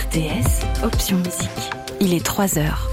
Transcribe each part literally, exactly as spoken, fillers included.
R T S, option musique. Il est trois heures.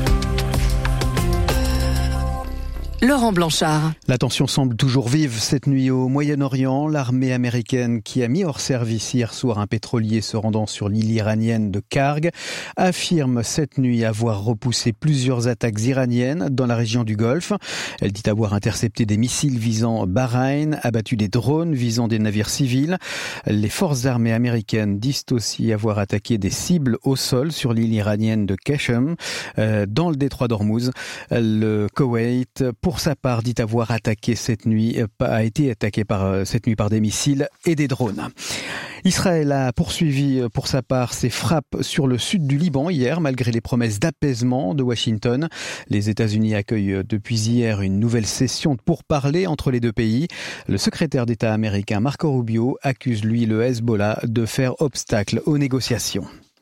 Laurent Blanchard. La tension semble toujours vive cette nuit au Moyen-Orient. L'armée américaine qui a mis hors service hier soir un pétrolier se rendant sur l'île iranienne de Karg affirme cette nuit avoir repoussé plusieurs attaques iraniennes dans la région du Golfe. Elle dit avoir intercepté des missiles visant Bahreïn, abattu des drones visant des navires civils. Les forces armées américaines disent aussi avoir attaqué des cibles au sol sur l'île iranienne de Qashem, euh, dans le détroit d'Ormuz. Le Koweït, pour sa part, dit avoir attaqué cette nuit, a été attaqué par, cette nuit par des missiles et des drones. Israël a poursuivi pour sa part ses frappes sur le sud du Liban hier, malgré les promesses d'apaisement de Washington. Les États-Unis accueillent depuis hier une nouvelle session de pourparlers entre les deux pays. Le secrétaire d'État américain Marco Rubio accuse lui le Hezbollah de faire obstacle aux négociations.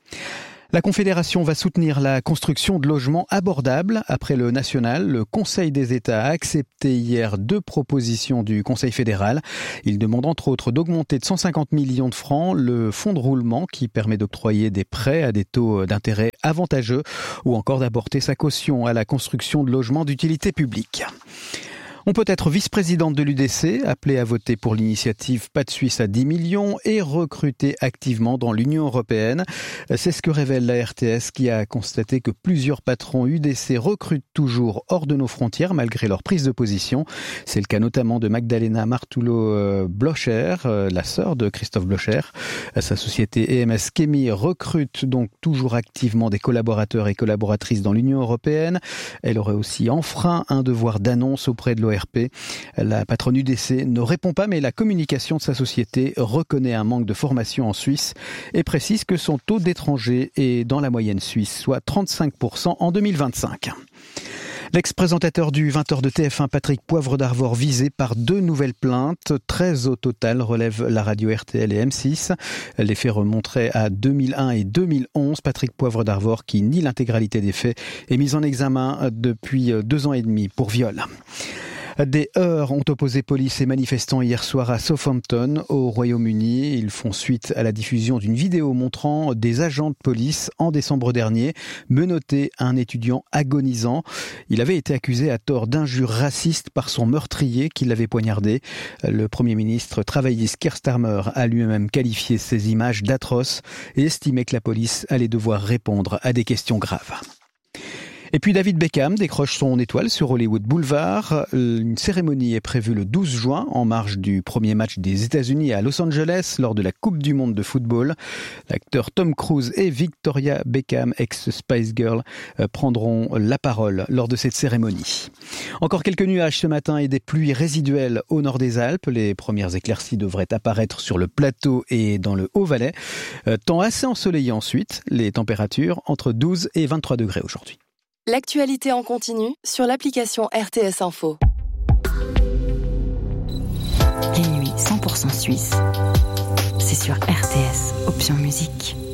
La Confédération va soutenir la construction de logements abordables. Après le national, le Conseil des États a accepté hier deux propositions du Conseil fédéral. Il demande entre autres d'augmenter de cent cinquante millions de francs le fonds de roulement qui permet d'octroyer des prêts à des taux d'intérêt avantageux ou encore d'apporter sa caution à la construction de logements d'utilité publique. On peut être vice-présidente de l'U D C, appelée à voter pour l'initiative Pas de Suisse à dix millions et recrutée activement dans l'Union européenne. C'est ce que révèle la R T S qui a constaté que plusieurs patrons U D C recrutent toujours hors de nos frontières malgré leur prise de position. C'est le cas notamment de Magdalena Martulo-Blocher, la sœur de Christophe Blocher. Sa société E M S Chemie recrute donc toujours activement des collaborateurs et collaboratrices dans l'Union européenne. Elle aurait aussi enfreint un devoir d'annonce auprès de l'O R P. La patronne U D C ne répond pas, mais la communication de sa société reconnaît un manque de formation en Suisse et précise que son taux d'étrangers est dans la moyenne suisse, soit trente-cinq pour cent en deux mille vingt-cinq. L'ex-présentateur du vingt heures de T F un, Patrick Poivre d'Arvor, visé par deux nouvelles plaintes, treize au total, relève la radio R T L et M six. Les faits remonteraient à deux mille un et deux mille onze. Patrick Poivre d'Arvor, qui nie l'intégralité des faits, est mis en examen depuis deux ans et demi pour viol. Des heurts ont opposé police et manifestants hier soir à Southampton, au Royaume-Uni. Ils font suite à la diffusion d'une vidéo montrant des agents de police en décembre dernier menotter un étudiant agonisant. Il avait été accusé à tort d'injures racistes par son meurtrier qui l'avait poignardé. Le Premier ministre travailliste Keir Starmer a lui-même qualifié ces images d'atroces et estimé que la police allait devoir répondre à des questions graves. Et puis David Beckham décroche son étoile sur Hollywood Boulevard. Une cérémonie est prévue le douze juin en marge du premier match des États-Unis à Los Angeles lors de la Coupe du Monde de football. L'acteur Tom Cruise et Victoria Beckham, ex-Spice Girl, prendront la parole lors de cette cérémonie. Encore quelques nuages ce matin et des pluies résiduelles au nord des Alpes. Les premières éclaircies devraient apparaître sur le plateau et dans le Haut-Valais. Temps assez ensoleillé ensuite. Les températures entre douze et vingt-trois degrés aujourd'hui. L'actualité en continu sur l'application R T S Info. Les nuits cent pour cent suisses, c'est sur R T S, option musique.